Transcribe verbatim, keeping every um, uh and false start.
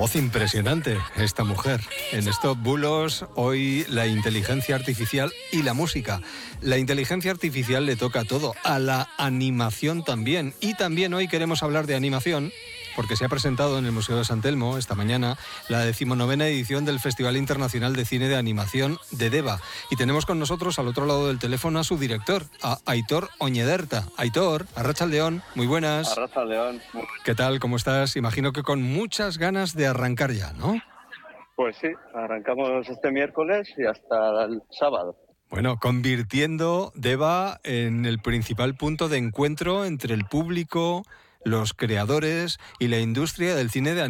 voz impresionante, esta mujer. En Stop Bulos, hoy la inteligencia artificial y la música. La inteligencia artificial le toca todo, a la animación también. Y también hoy queremos hablar de animación, porque se ha presentado en el Museo de San Telmo esta mañana la decimonovena edición del Festival Internacional de Cine de Animación de Deva. Y tenemos con nosotros al otro lado del teléfono a su director, a Aitor Oñederta. Aitor, Arratsaldeon, muy buenas. Arratsaldeon. ¿Qué tal? ¿Cómo estás? Imagino que con muchas ganas de arrancar ya, ¿no? Pues sí, arrancamos este miércoles y hasta el sábado. Bueno, convirtiendo Deva en el principal punto de encuentro entre el público, los creadores y la industria del cine de animación.